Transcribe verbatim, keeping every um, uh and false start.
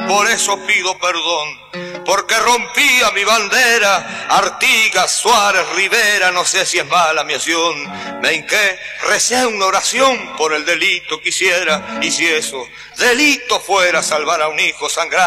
por eso pido perdón, porque rompía mi bandera, Artigas, Suárez, Rivera, no sé si es mala mi acción. Me hinqué, recé una oración por el delito que hiciera, y si eso delito fuera salvar a un hijo sangrando,